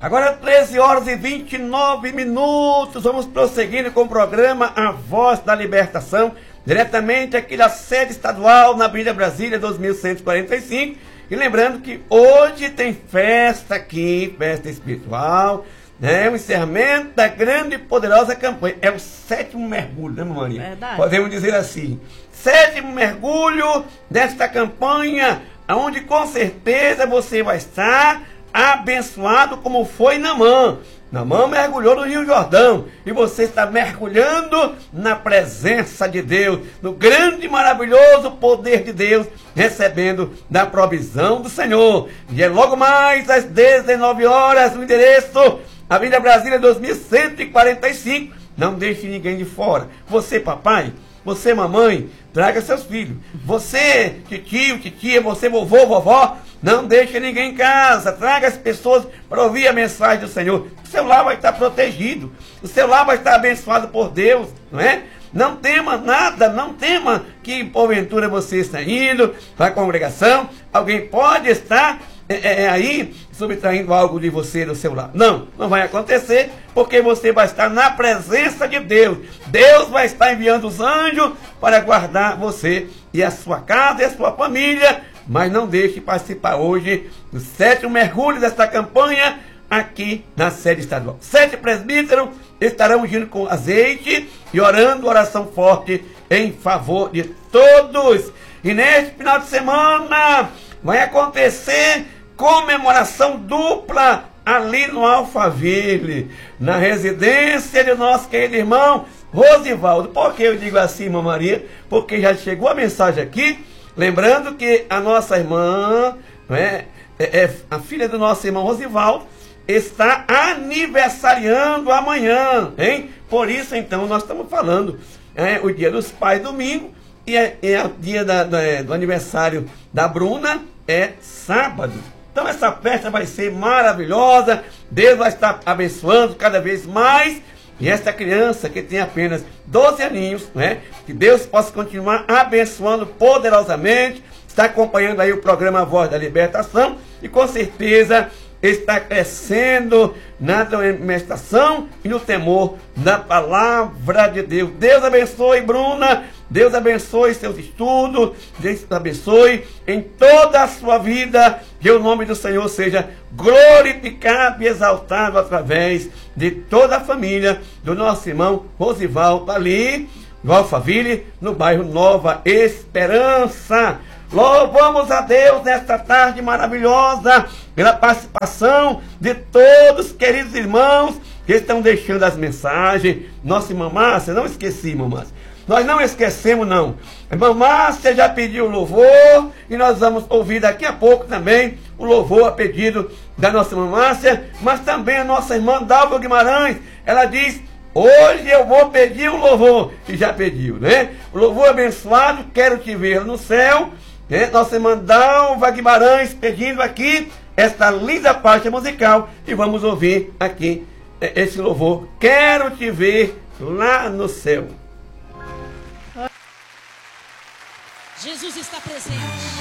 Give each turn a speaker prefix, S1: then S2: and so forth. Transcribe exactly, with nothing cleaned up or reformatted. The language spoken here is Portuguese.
S1: Agora treze horas e vinte e nove minutos, vamos prosseguindo com o programa A Voz da Libertação, diretamente aqui da sede estadual na Avenida Brasília dois mil cento e quarenta e cinco. E lembrando que hoje tem festa aqui, festa espiritual, né? O encerramento da grande e poderosa campanha. É o sétimo mergulho, né, Maria?
S2: Verdade.
S1: Podemos dizer assim. Sétimo mergulho desta campanha, onde com certeza você vai estar abençoado como foi Naamã. Naamã mergulhou no Rio Jordão e você está mergulhando na presença de Deus, no grande e maravilhoso poder de Deus, recebendo da provisão do Senhor. E é logo mais às dezenove horas, no endereço Avenida Brasília dois mil cento e quarenta e cinco. Não deixe ninguém de fora. Você, papai, você, mamãe, traga seus filhos. Você, tio, titia, você, vovô, vovó, não deixe ninguém em casa. Traga as pessoas para ouvir a mensagem do Senhor. O seu lar vai estar protegido. O seu lar vai estar abençoado por Deus, não é? Não tema nada, não tema que porventura você está indo para a congregação. Alguém pode estar é, é, aí subtraindo algo de você do seu lar. Não, não vai acontecer, porque você vai estar na presença de Deus. Deus vai estar enviando os anjos para guardar você e a sua casa e a sua família. Mas não deixe de participar hoje do sétimo mergulho desta campanha aqui na sede estadual. Sete presbíteros estarão ungindo com azeite e orando oração forte em favor de todos. E neste final de semana vai acontecer comemoração dupla ali no Alphaville, na residência de nosso querido irmão Rosivaldo. Por que eu digo assim, irmã Maria? Porque já chegou a mensagem aqui, lembrando que a nossa irmã, não é, é, é a filha do nosso irmão Rosivaldo, está aniversariando amanhã, hein? Por isso, então, nós estamos falando, é, o dia dos pais, domingo, e é, é o dia da, da, do aniversário da Bruna, é sábado. Então essa festa vai ser maravilhosa, Deus vai estar abençoando cada vez mais, e esta criança que tem apenas doze aninhos, né, que Deus possa continuar abençoando poderosamente, está acompanhando aí o programa A Voz da Libertação, e com certeza está crescendo na domesticação e no temor da palavra de Deus. Deus abençoe, Bruna. Deus abençoe seus estudos. Deus abençoe em toda a sua vida. Que o nome do Senhor seja glorificado e exaltado através de toda a família do nosso irmão Rosivaldo, ali no Alphaville, no bairro Nova Esperança. Louvamos a Deus nesta tarde maravilhosa pela participação de todos, queridos irmãos, que estão deixando as mensagens. Nossa irmã Márcia, não esqueci, irmã Márcia. Nós não esquecemos, não. A irmã Márcia já pediu o louvor e nós vamos ouvir daqui a pouco também o louvor a pedido da nossa irmã Márcia, mas também a nossa irmã Dalva Guimarães. Ela diz: hoje eu vou pedir o louvor, e já pediu, né? O louvor abençoado, quero te ver no céu. É, nossa irmã Dalva Guimarães pedindo aqui esta linda parte musical, e vamos ouvir aqui é, esse louvor, quero te ver lá no céu.
S3: Jesus está presente.